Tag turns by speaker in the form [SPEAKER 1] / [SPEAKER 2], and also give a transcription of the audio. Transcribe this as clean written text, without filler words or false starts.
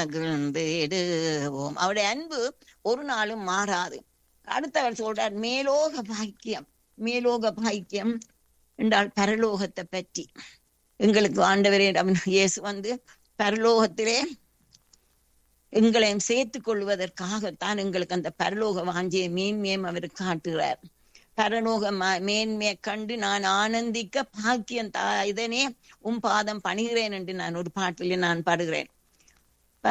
[SPEAKER 1] மகிழ்ந்திடுவோம். அவருடைய அன்பு ஒரு நாளும் மாறாது. அடுத்தவர் சொல்றார் மேலோக பாக்கியம். மேலோக பாக்கியம் என்றால் பரலோகத்தை பற்றி. எங்களுக்கு ஆண்டவரே இயேசு பரலோகத்திலே எங்களையும் சேர்த்துக் கொள்வதற்காகத்தான் எங்களுக்கு அந்த பரலோக வாஞ்சியை மேன்மையும் அவர் காட்டுகிறார். பரலோக மேன்மையை கண்டு நான் ஆனந்திக்க பாக்கியம் இதனே பாதம் பணிகிறேன் என்று நான் ஒரு பாட்டிலே நான் பாடுகிறேன்.